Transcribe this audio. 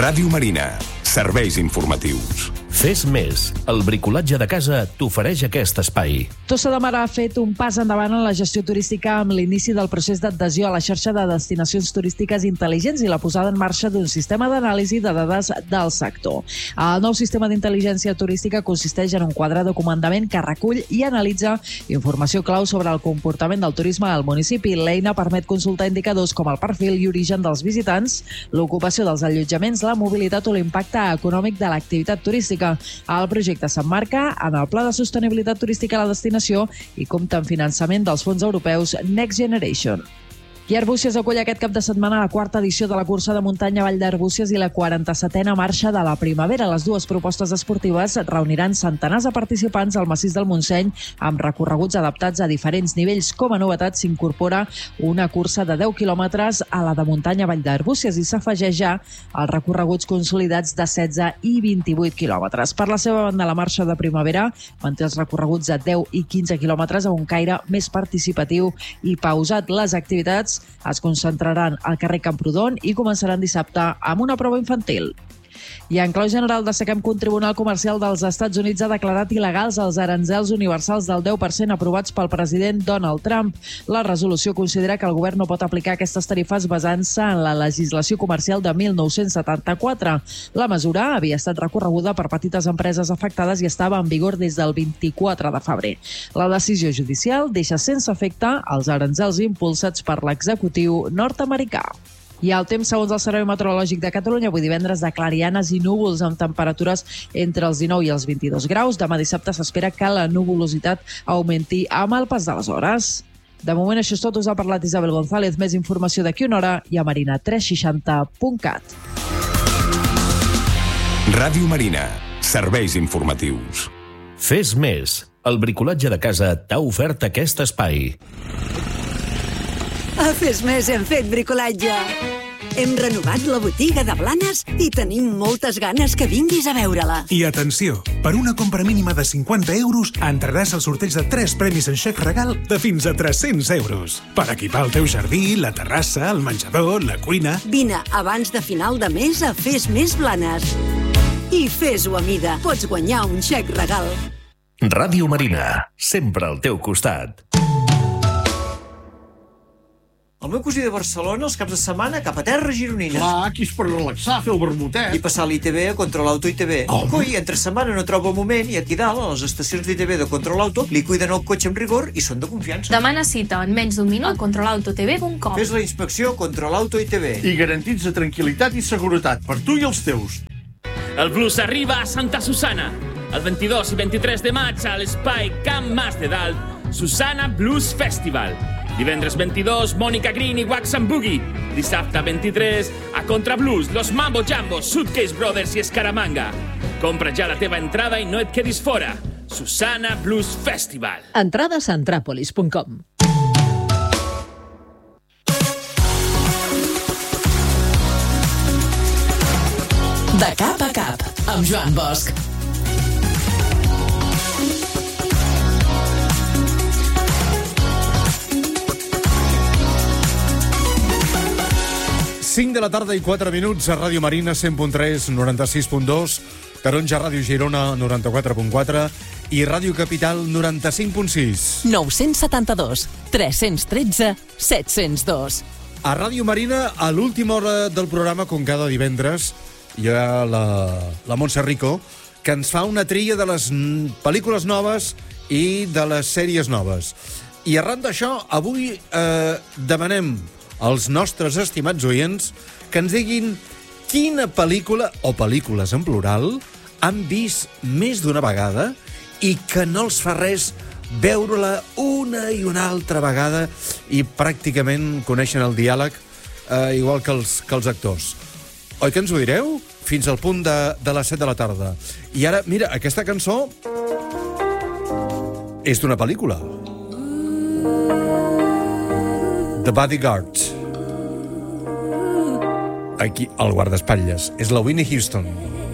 Ràdio Marina. Serveis informatius. Fes més. El bricolatge de casa t'ofereix aquest espai. Tossa de Mar ha fet un pas endavant en la gestió turística amb l'inici del procés d'adhesió a la xarxa de destinacions turístiques intel·ligents i la posada en marxa d'un sistema d'anàlisi de dades del sector. El nou sistema d'intel·ligència turística consisteix en un quadre de comandament que recull i analitza informació clau sobre el comportament del turisme al municipi. L'eina permet consultar indicadors com el perfil i origen dels visitants, l'ocupació dels allotjaments, la mobilitat o l'impacte econòmic de l'activitat turística. El projecte s'emmarca en el Pla de Sostenibilitat Turística a la destinació i compta amb finançament dels fons europeus Next Generation. I Arbúcies acull aquest cap de setmana la quarta edició de la cursa de muntanya Vall d'Arbúcies i la 47a marxa de la primavera. Les dues propostes esportives reuniran centenars de participants al massís del Montseny amb recorreguts adaptats a diferents nivells. Com a novetat s'incorpora una cursa de 10 quilòmetres a la de muntanya Vall d'Arbúcies i s'afegeix ja als recorreguts consolidats de 16 i 28 quilòmetres. Per la seva banda, la marxa de primavera manté els recorreguts de 10 i 15 quilòmetres a un caire més participatiu i pausat. Les activitats es concentraran al carrer Camprodon i començaran dissabte amb una prova infantil. I en clau general destaquem que un tribunal comercial dels Estats Units ha declarat il·legals els aranzels universals del 10% aprovats pel president Donald Trump. La resolució considera que el govern no pot aplicar aquestes tarifes basant-se en la legislació comercial de 1974. La mesura havia estat recorreguda per petites empreses afectades i estava en vigor des del 24 de febrer. La decisió judicial deixa sense efecte els aranzels impulsats per l'executiu nord-americà. I el temps, segons el Servei Meteorològic de Catalunya, avui divendres de clarianes i núvols amb temperatures entre els 19 i els 22 graus. Demà dissabte s'espera que la nuvolositat augmenti amb el pas de les hores. De moment això és tot. Us ha parlat Isabel González. Més informació d'aquí una hora i a marina360.cat. Ràdio Marina. Serveis informatius. Fes més. El bricolatge de casa t'ha ofert aquest espai. A Fes Més hem fet bricolatge. Hem renovat la botiga de Blanes i tenim moltes ganes que vinguis a veure-la. I atenció, per una compra mínima de 50 euros entraràs al sorteig de 3 premis en xec regal de fins a 300 euros. Per equipar el teu jardí, la terrassa, el menjador, la cuina... Vine abans de final de mes a Fes Més Blanes. I fes-ho a mida. Pots guanyar un xec regal. Ràdio Marina, sempre al teu costat. El meu cosí de Barcelona, els caps de setmana, cap a terra gironina. Clar, aquí és per relaxar, fer el vermutet. I passar l'ITV a Control Auto ITV. Coi, entre setmana no trobo el moment i aquí dalt, a les estacions d'ITV de Control Auto, li cuiden el cotxe amb rigor i són de confiança. Demana cita en menys d'un minut a controlautotv.com. Fes la inspecció Control Auto ITV. I garantits de tranquil·litat i seguretat per tu i els teus. El blues arriba a Santa Susana. El 22 i 23 de maig a l'espai Camp Mas de Dalt, Susana Blues Festival. Divendres 22, Mònica Green i Wax and Boogie. Dissabte 23, a Contrablues, Los Mambo Jambos, Suitcase Brothers i Escaramanga. Compra ja la teva entrada i no et quedis fora. Susana Blues Festival. Entrades a antrapolis.com. De cap a cap, amb Joan Bosch. Cinc de la tarda i 4 minuts a Ràdio Marina 100.3, 96.2, Taronja Ràdio Girona 94.4 i Ràdio Capital 95.6. 972 313 702. A Ràdio Marina, a l'última hora del programa, com cada divendres, hi ha la Montse Rico, que ens fa una tria de les pel·lícules noves i de les sèries noves. I arran d'això, avui demanem als nostres estimats oients que ens diguin quina pel·lícula, o pel·lícules en plural, han vist més d'una vegada i que no els fa res veure-la una i una altra vegada i pràcticament coneixen el diàleg igual que els actors. Oi que ens ho direu? Fins al punt de les 7 de la tarda. I ara, mira, aquesta cançó és d'una pel·lícula. The Bodyguard. Aquí, el guardaespatlles. És la Whitney Houston.